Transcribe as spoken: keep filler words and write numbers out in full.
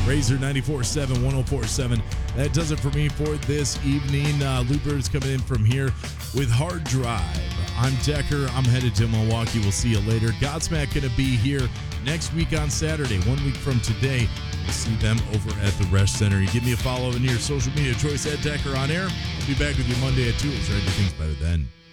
Razor ninety-four point seven, one oh four point seven. That does it for me for this evening. Uh, Loopers coming in from here with Hard Drive. I'm Decker. I'm headed to Milwaukee. We'll see you later. Godsmack going to be here next week on Saturday, one week from today. We'll see them over at the Rest Center. You give me a follow in your social media choice at Decker on air. I'll be back with you Monday at two. Let's try to do things better then.